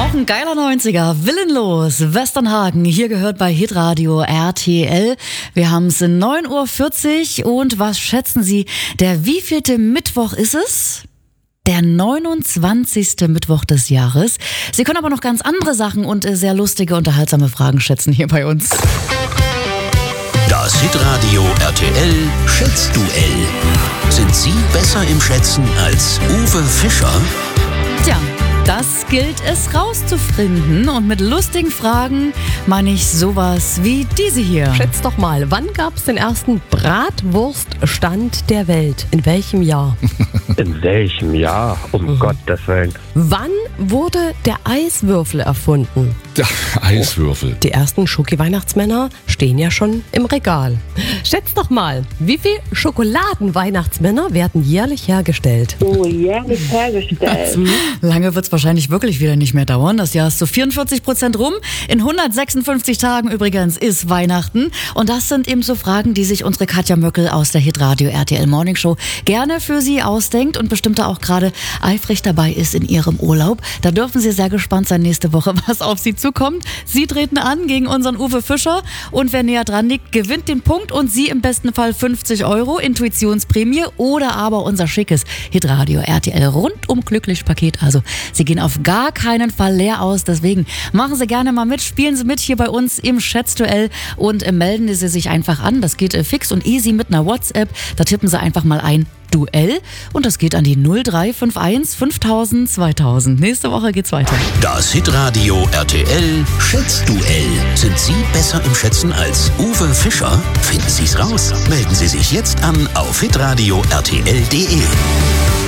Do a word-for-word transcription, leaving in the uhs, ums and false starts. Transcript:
Auch ein geiler neunziger, willenlos, Westernhagen, hier gehört bei Hitradio R T L. Wir haben es neun Uhr vierzig und was schätzen Sie, der wievielte Mittwoch ist es? Der neunundzwanzigste Mittwoch des Jahres. Sie können aber noch ganz andere Sachen und sehr lustige, unterhaltsame Fragen schätzen hier bei uns. Das Hitradio R T L Schätzduell. Sind Sie besser im Schätzen als Uwe Fischer? Tja, das gilt es rauszufinden. Und mit lustigen Fragen meine ich sowas wie diese hier. Schätz doch mal, wann gab es den ersten Bratwurststand der Welt? In welchem Jahr? In welchem Jahr? Um mhm. Gottes Willen. Wann wurde der Eiswürfel erfunden? Der Eiswürfel. Die ersten Schoki-Weihnachtsmänner stehen ja schon im Regal. Schätz doch mal, wie viele Schokoladen-Weihnachtsmänner werden jährlich hergestellt? Oh, jährlich hergestellt. Lange wird es wahrscheinlich wirklich wieder nicht mehr dauern. Das Jahr ist zu vierundvierzig Prozent rum. In hundertsechsundfünfzig Tagen übrigens ist Weihnachten. Und das sind eben so Fragen, die sich unsere Katja Möckel aus der Hitradio R T L Morning Show gerne für Sie ausdenkt und bestimmt da auch gerade eifrig dabei ist in ihrem Urlaub. Da dürfen Sie sehr gespannt sein nächste Woche, was auf Sie zukommt. Sie treten an gegen unseren Uwe Fischer und wer näher dran liegt, gewinnt den Punkt und Sie im besten Fall fünfzig Euro Intuitionsprämie oder aber unser schickes Hitradio R T L rundum glücklich Paket. Also Sie gehen auf gar keinen Fall leer aus. Deswegen machen Sie gerne mal mit, spielen Sie mit hier bei uns im Schätzduell und äh, melden Sie sich einfach an. Das geht äh, fix und easy mit einer WhatsApp. Da tippen Sie einfach mal ein Duell und das geht an die null drei fünf eins fünftausend zweitausend. Nächste Woche geht's weiter. Das Hitradio R T L Schätzduell. Sind Sie besser im Schätzen als Uwe Fischer? Finden Sie's raus. Melden Sie sich jetzt an auf hitradio r t l punkt d e.